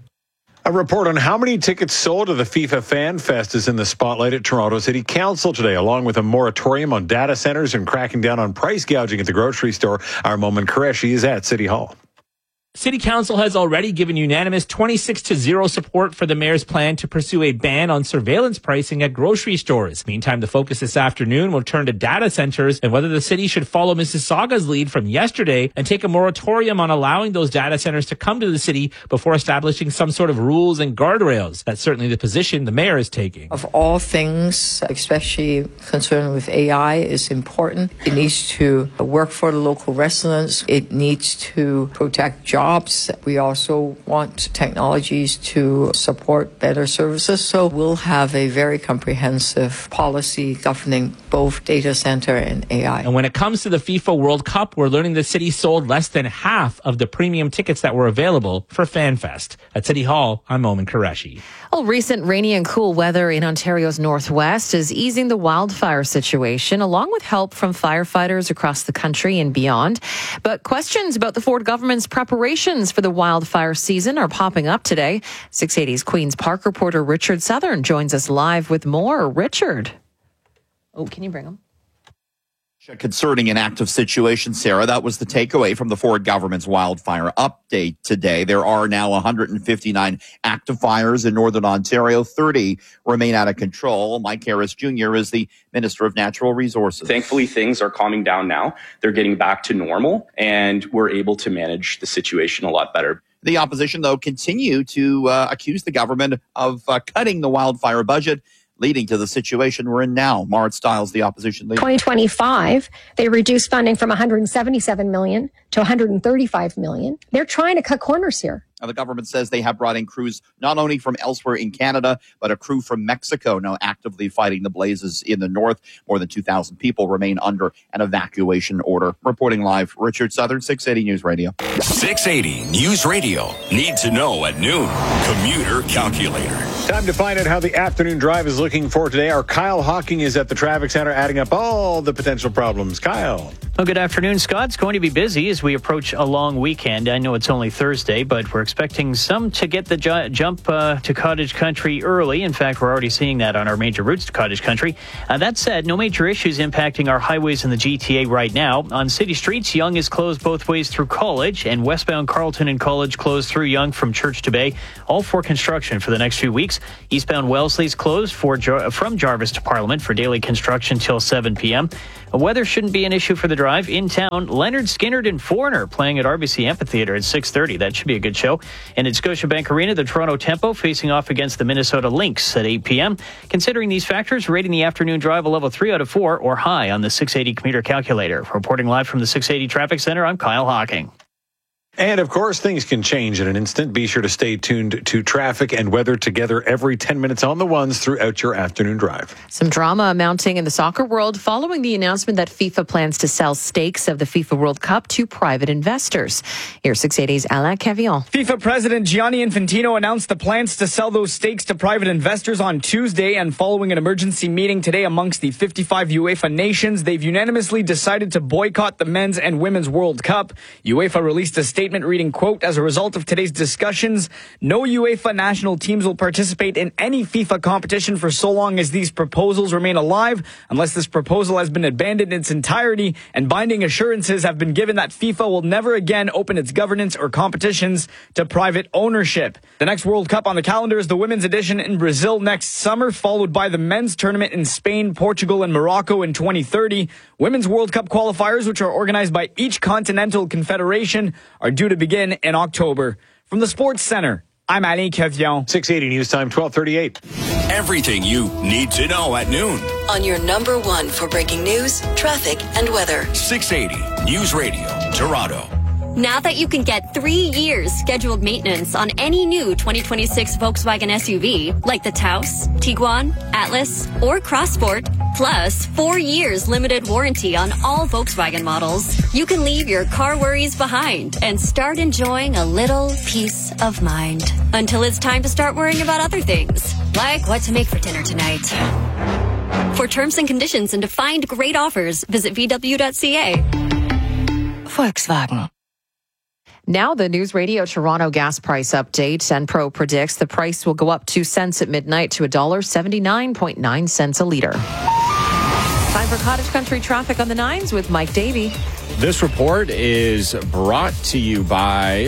A report on how many tickets sold to the FIFA Fan Fest is in the spotlight at Toronto City Council today, along with a moratorium on data centers and cracking down on price gouging at the grocery store. Our Momin Qureshi is at City Hall. City Council has already given unanimous 26-0 support for the mayor's plan to pursue a ban on surveillance pricing at grocery stores. Meantime, the focus this afternoon will turn to data centers and whether the city should follow Mississauga's lead from yesterday and take a moratorium on allowing those data centers to come to the city before establishing some sort of rules and guardrails. That's certainly the position the mayor is taking. Of all things, especially concerned with AI, is important. It needs to work for the local residents. It needs to protect jobs. We also want technologies to support better services. So we'll have a very comprehensive policy governing both data center and AI. And when it comes to the FIFA World Cup, we're learning the city sold less than half of the premium tickets that were available for FanFest. At City Hall, I'm Momin Qureshi. Well, recent rainy and cool weather in Ontario's northwest is easing the wildfire situation, along with help from firefighters across the country and beyond. But questions about the Ford government's preparations for the wildfire season are popping up today. 680's Queen's Park reporter Richard Southern joins us live with more. Richard. Oh, can you bring him? Concerning an active situation, Sarah, that was the takeaway from the Ford government's wildfire update today. There are now 159 active fires in Northern Ontario. 30 remain out of control. Mike Harris Jr. is the Minister of Natural Resources. Thankfully, things are calming down now. They're getting back to normal, and we're able to manage the situation a lot better. The opposition, though, continue to accuse the government of cutting the wildfire budget, leading to the situation we're in now. Marit Stiles, the opposition leader. 2025, they reduced funding from $177 million to $135 million. They're trying to cut corners here. Now, the government says they have brought in crews not only from elsewhere in Canada, but a crew from Mexico now actively fighting the blazes in the north. More than 2,000 people remain under an evacuation order. Reporting live, Richard Southern, 680 News Radio. 680 News Radio. Need to know at noon. Commuter Calculator. Time to find out how the afternoon drive is looking for today. Our Kyle Hawking is at the traffic center adding up all the potential problems. Kyle. Well, good afternoon, Scott. It's going to be busy as we approach a long weekend. I know it's only Thursday, but we're expecting some to get the jump to Cottage Country early. In fact, we're already seeing that on our major routes to Cottage Country. That said, no major issues impacting our highways in the GTA right now. On city streets, Yonge is closed both ways through College, and westbound Carleton and College closed through Yonge from Church to Bay, all for construction for the next few weeks. Eastbound Wellesley's closed from Jarvis to Parliament for daily construction till 7 p.m. Weather shouldn't be an issue for the drive. In town, Leonard Skinner and Foreigner playing at RBC Amphitheatre at 6:30. That should be a good show. And at Scotiabank Arena, the Toronto Tempo facing off against the Minnesota Lynx at 8 p.m. Considering these factors, rating the afternoon drive a level 3 out of 4 or high on the 680 commuter calculator. Reporting live from the 680 Traffic Center, I'm Kyle Hawking. And, of course, things can change in an instant. Be sure to stay tuned to traffic and weather together every 10 minutes on the ones throughout your afternoon drive. Some drama mounting in the soccer world following the announcement that FIFA plans to sell stakes of the FIFA World Cup to private investors. Here's 680's Alain Cavillon. FIFA President Gianni Infantino announced the plans to sell those stakes to private investors on Tuesday, and following an emergency meeting today amongst the 55 UEFA nations, they've unanimously decided to boycott the men's and women's World Cup. UEFA released a statement reading, quote, "As a result of today's discussions, no UEFA national teams will participate in any FIFA competition for so long as these proposals remain alive, unless this proposal has been abandoned in its entirety and binding assurances have been given that FIFA will never again open its governance or competitions to private ownership." The next World Cup on the calendar is the women's edition in Brazil next summer, followed by the men's tournament in Spain, Portugal, and Morocco in 2030. Women's World Cup qualifiers, which are organized by each continental confederation, are due to begin in October. From the Sports Center, I'm Alain Cavillon. 680 News Time, 12:38. Everything you need to know at noon. On your number one for breaking news, traffic, and weather. 680 News Radio, Toronto. Now that you can get 3 years scheduled maintenance on any new 2026 Volkswagen SUV, like the Taos, Tiguan, Atlas, or Crossport, plus 4 years limited warranty on all Volkswagen models, you can leave your car worries behind and start enjoying a little peace of mind. Until it's time to start worrying about other things, like what to make for dinner tonight. For terms and conditions and to find great offers, visit VW.ca. Volkswagen. Now the News Radio Toronto gas price update. Enpro predicts the price will go up 2 cents at midnight to $1.79.9 a liter. Time for Cottage Country traffic on the 9s with Mike Davey. This report is brought to you by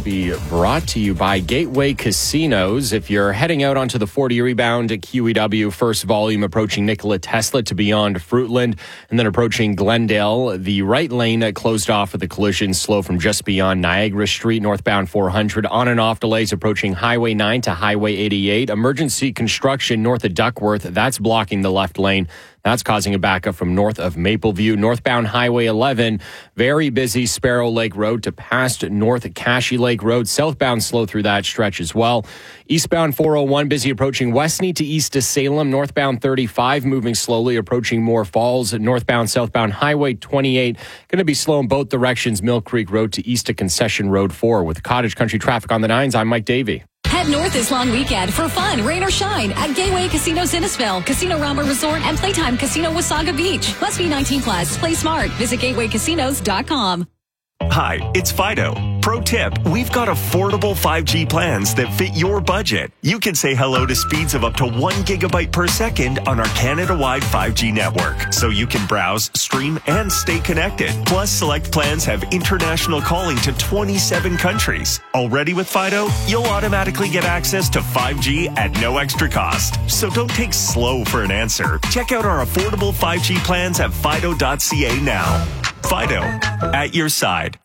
Gateway Casinos. If you're heading out onto the 40 rebound at QEW, first volume approaching Nikola Tesla to beyond Fruitland, and then approaching Glendale, the right lane closed off with a collision, slow from just beyond Niagara Street, northbound 400, on and off delays approaching Highway 9 to Highway 88. Emergency construction north of Duckworth, that's blocking the left lane. That's causing a backup from north of Mapleview. Northbound Highway 11, very busy Sparrow Lake Road to past North Cashy Lake Road. Southbound slow through that stretch as well. Eastbound 401, busy approaching Westney to east of Salem. Northbound 35, moving slowly approaching Moore Falls. Northbound, southbound Highway 28, going to be slow in both directions. Mill Creek Road to east of Concession Road 4. With Cottage Country traffic on the 9s, I'm Mike Davey. Head north this long weekend for fun, rain or shine at Gateway Casino Innisfil, Casino Rama Resort, and Playtime Casino Wasaga Beach. Must be 19 plus. Play smart. Visit gatewaycasinos.com. Hi, it's Fido. Pro tip, we've got affordable 5G plans that fit your budget. You can say hello to speeds of up to 1 gigabyte per second on our Canada-wide 5G network, so you can browse, stream, and stay connected. Plus, select plans have international calling to 27 countries. Already with Fido, you'll automatically get access to 5G at no extra cost. So don't take slow for an answer. Check out our affordable 5G plans at fido.ca now. Fido, at your side.